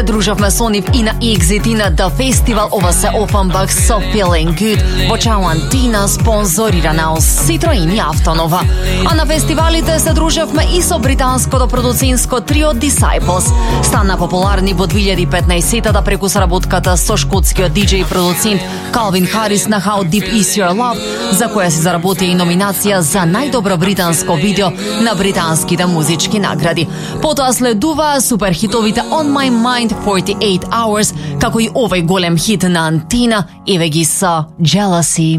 дружевме со нив и на Exit и на The Festival. Ова се Offenbach со Feeling Good во чау Антина спонзорирана од Citroen и Автонова. А на фестивалите се дружевме и со британското продуцинско трио Disciples. Стана популарни во 2015-та преку сработката со шкотскиот диџеј и продуцент Calvin Harris на How Deep Is Your Love, за која се заработи и номинација за најдобро британско видео на британските музички награди. Потоа следуваа суперхитовите On My Mind 48 Hours, како и овој голем хит на Антина, еве ги со Jealousy.